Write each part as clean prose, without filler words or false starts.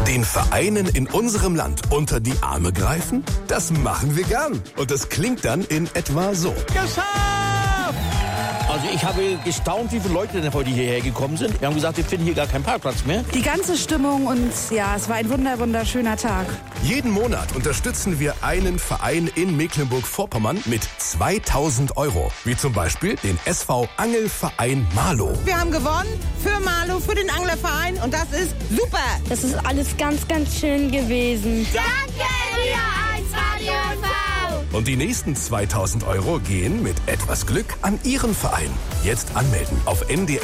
Den Vereinen in unserem Land unter die Arme greifen? Das machen wir gern. Und das klingt dann in etwa so. Geschafft! Also ich habe gestaunt, wie viele Leute denn heute hierher gekommen sind. Wir haben gesagt, wir finden hier gar keinen Parkplatz mehr. Die ganze Stimmung und ja, es war ein wunderschöner Tag. Jeden Monat unterstützen wir einen Verein in Mecklenburg-Vorpommern mit 2.000 €. Wie zum Beispiel den SV Angelverein Marlow. Wir haben gewonnen für Marlow, für den Anglerverein und das ist super. Das ist alles ganz schön gewesen. Danke, NDR1 Radio MV. Und die nächsten 2.000 € gehen mit etwas Glück an Ihren Verein. Jetzt anmelden auf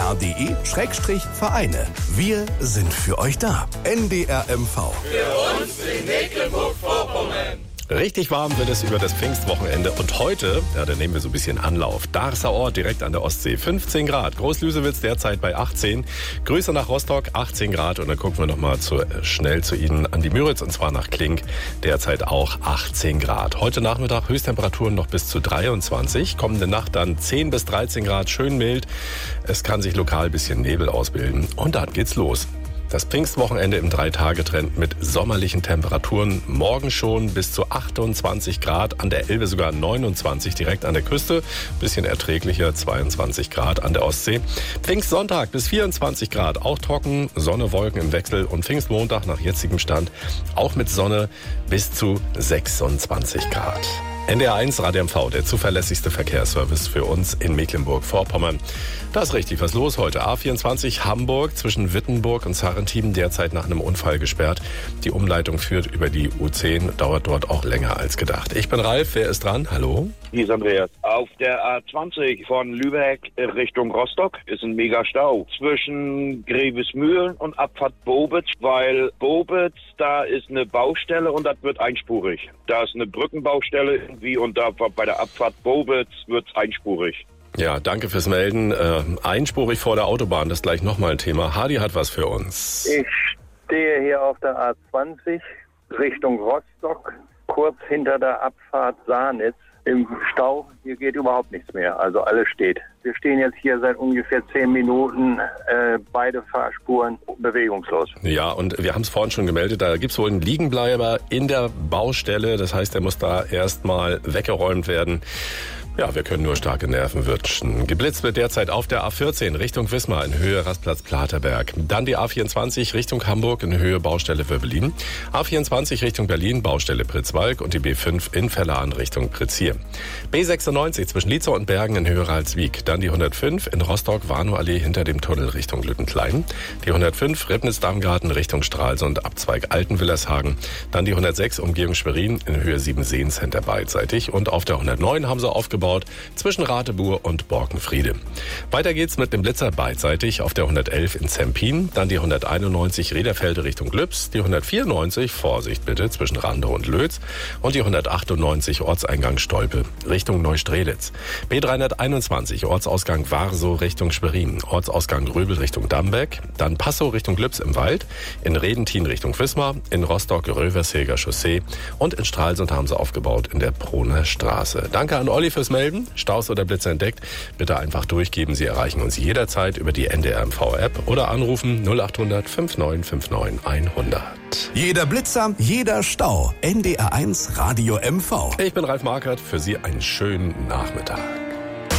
ndr.de/Vereine. Wir sind für euch da. NDR MV. Für uns in Mecklenburg-Vorpommern. Richtig warm wird es über das Pfingstwochenende und heute, da nehmen wir so ein bisschen Anlauf. Darßer Ort direkt an der Ostsee, 15 Grad. Groß-Lüsewitz derzeit bei 18. Grüße nach Rostock, 18 Grad. Und dann gucken wir nochmal schnell zu Ihnen an die Müritz und zwar nach Klink, derzeit auch 18 Grad. Heute Nachmittag Höchsttemperaturen noch bis zu 23. Kommende Nacht dann 10 bis 13 Grad, schön mild. Es kann sich lokal ein bisschen Nebel ausbilden und dann geht's los. Das Pfingstwochenende im 3-Tage-Trend mit sommerlichen Temperaturen. Morgen schon bis zu 28 Grad, an der Elbe sogar 29 direkt an der Küste. Bisschen erträglicher, 22 Grad an der Ostsee. Pfingstsonntag bis 24 Grad, auch trocken, Sonne, Wolken im Wechsel. Und Pfingstmontag nach jetzigem Stand auch mit Sonne bis zu 26 Grad. NDR1 Radio MV, der zuverlässigste Verkehrsservice für uns in Mecklenburg-Vorpommern. Da ist richtig was los heute. A24 Hamburg zwischen Wittenburg und Sarrentin derzeit nach einem Unfall gesperrt. Die Umleitung führt über die U10, dauert dort auch länger als gedacht. Ich bin Ralf, wer ist dran? Hallo? Hier ist Andreas. Auf der A20 von Lübeck Richtung Rostock ist ein Mega-Stau zwischen Grevesmühlen und Abfahrt Bobitz, weil Bobitz, da ist eine Baustelle und das wird einspurig. Da ist eine Brückenbaustelle irgendwie und da bei der Abfahrt Bobitz wird es einspurig. Ja, danke fürs Melden. Einspurig vor der Autobahn, das ist gleich nochmal ein Thema. Hardy hat was für uns. Ich stehe hier auf der A20 Richtung Rostock, kurz hinter der Abfahrt Sahnitz im Stau. Hier geht überhaupt nichts mehr, also alles steht. Wir stehen jetzt hier seit ungefähr 10 Minuten, beide Fahrspuren bewegungslos. Ja, und wir haben es vorhin schon gemeldet, da gibt es wohl einen Liegenbleiber in der Baustelle. Das heißt, der muss da erstmal weggeräumt werden. Ja, wir können nur starke Nerven wünschen. Geblitzt wird derzeit auf der A14 Richtung Wismar in Höhe Rastplatz Platerberg. Dann die A24 Richtung Hamburg in Höhe Baustelle Wöbbelin. A24 Richtung Berlin Baustelle Pritzwalk und die B5 in Verlahen Richtung Pritzhier. B96 zwischen Lietzow und Bergen in Höhe Ralswiek. Dann die 105 in Rostock-Warnow-Allee hinter dem Tunnel Richtung Lüttenklein. Die 105 Ribnitz-Dammgarten Richtung Stralsund Abzweig Altenwillershagen. Dann die 106 Umgehung Schwerin in Höhe Siebenseencenter beidseitig. Und auf der 109 haben sie aufgebaut zwischen Radebuhr und Borkenfriede. Weiter geht's mit dem Blitzer beidseitig auf der 111 in Zempin, dann die 191 Rederfelde Richtung Glübs, die 194, Vorsicht bitte, zwischen Randow und Lötz und die 198 Ortseingang Stolpe Richtung Neustrelitz. B321 Ortsausgang Warsow Richtung Schwerin, Ortsausgang Röbel Richtung Dambeck, dann Passow Richtung Glübs im Wald, in Redentin Richtung Wismar, in Rostock Röversheger Chaussee und in Stralsund haben sie aufgebaut in der Proner Straße. Danke an Olli fürs Melden. Staus oder Blitzer entdeckt, bitte einfach durchgeben. Sie erreichen uns jederzeit über die NDR MV-App oder anrufen 0800 5959 100. Jeder Blitzer, jeder Stau. NDR1 Radio MV. Ich bin Ralf Markert. Für Sie einen schönen Nachmittag.